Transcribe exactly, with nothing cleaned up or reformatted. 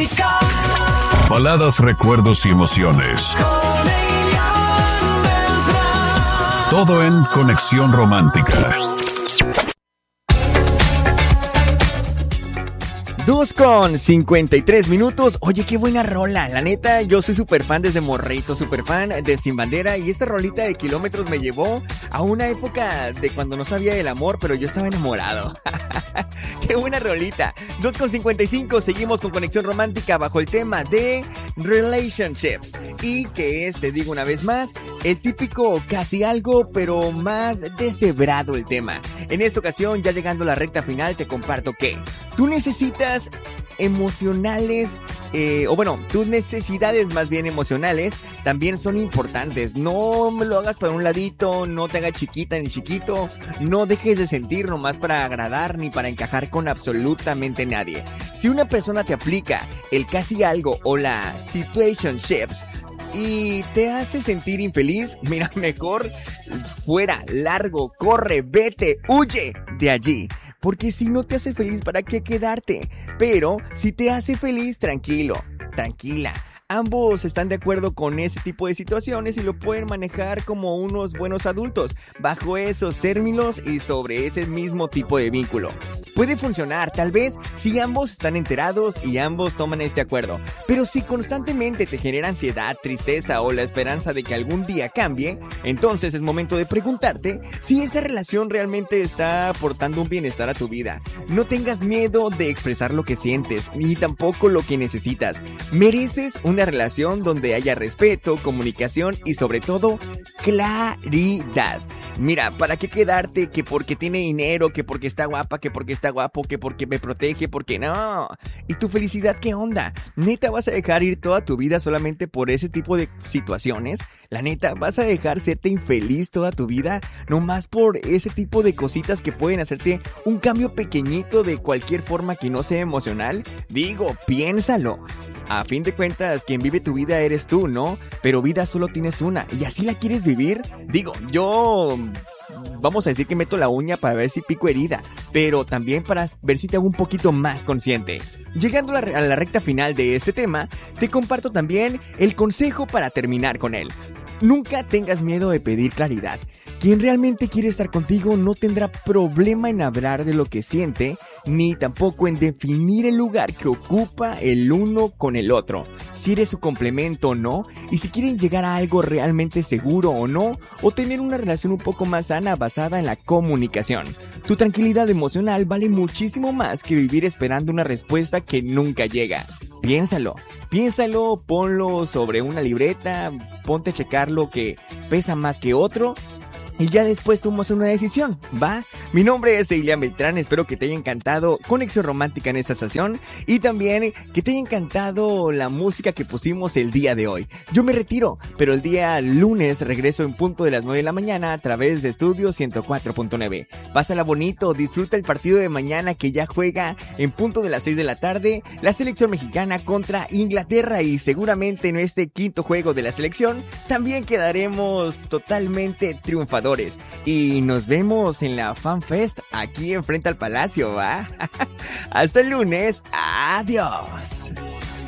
romántica. Baladas, recuerdos y emociones. Con Elian Beltrán. Todo en Conexión Romántica. Dos con cincuenta y tres minutos. Oye, qué buena rola. La neta, yo soy súper fan desde morrito, súper fan de Sin Bandera. Y esta rolita de Kilómetros me llevó a una época de cuando no sabía del amor, pero yo estaba enamorado. Qué buena rolita. Dos con cincuenta y cinco, seguimos con Conexión Romántica bajo el tema de relationships. Y que es, te digo una vez más, el típico casi algo, pero más deshebrado el tema. En esta ocasión, ya llegando a la recta final, te comparto que tú necesitas emocionales, eh, o bueno, tus necesidades más bien emocionales también son importantes. No me lo hagas para un ladito, no te hagas chiquita ni chiquito, no dejes de sentir nomás para agradar ni para encajar con absolutamente nadie. Si una persona te aplica el casi algo o la situationships y te hace sentir infeliz, mira, mejor fuera, largo, corre, vete, huye de allí. Porque si no te hace feliz, ¿para qué quedarte? Pero si te hace feliz, tranquilo, tranquila. Ambos están de acuerdo con ese tipo de situaciones y lo pueden manejar como unos buenos adultos, bajo esos términos y sobre ese mismo tipo de vínculo. Puede funcionar, tal vez, si ambos están enterados y ambos toman este acuerdo. Pero si constantemente te genera ansiedad, tristeza o la esperanza de que algún día cambie, entonces es momento de preguntarte si esa relación realmente está aportando un bienestar a tu vida. No tengas miedo de expresar lo que sientes, ni tampoco lo que necesitas. Mereces un Una relación donde haya respeto, comunicación y sobre todo claridad. Mira, ¿para qué quedarte que porque tiene dinero, que porque está guapa, que porque está guapo, que porque me protege, porque no? ¿Y tu felicidad qué onda? ¿Neta vas a dejar ir toda tu vida solamente por ese tipo de situaciones? ¿La neta vas a dejar serte infeliz toda tu vida nomás por ese tipo de cositas que pueden hacerte un cambio pequeñito de cualquier forma que no sea emocional? Digo, piénsalo. A fin de cuentas, quien vive tu vida eres tú, ¿no? Pero vida solo tienes una, ¿y así la quieres vivir? Digo, yo... vamos a decir que meto la uña para ver si pico herida, pero también para ver si te hago un poquito más consciente. Llegando a la, a la recta final de este tema, te comparto también el consejo para terminar con él. Nunca tengas miedo de pedir claridad. Quien realmente quiere estar contigo no tendrá problema en hablar de lo que siente, ni tampoco en definir el lugar que ocupa el uno con el otro, si eres su complemento o no, y si quieren llegar a algo realmente seguro o no, o tener una relación un poco más sana basada en la comunicación. Tu tranquilidad emocional vale muchísimo más que vivir esperando una respuesta que nunca llega. Piénsalo, piénsalo, ponlo sobre una libreta, ponte a checar lo que pesa más que otro y ya después tomas una decisión, ¿va? Mi nombre es Elian Beltrán, espero que te haya encantado Conexión Romántica en esta estación y también que te haya encantado la música que pusimos el día de hoy. Yo me retiro, pero el día lunes regreso en punto de las nueve de la mañana a través de Estudio ciento cuatro punto nueve. Pásala bonito, disfruta el partido de mañana que ya juega en punto de las seis de la tarde la selección mexicana contra Inglaterra y seguramente en este quinto juego de la selección también quedaremos totalmente triunfadores. Y nos vemos en la Fan Fest aquí enfrente al Palacio, ¿va? Hasta el lunes, adiós.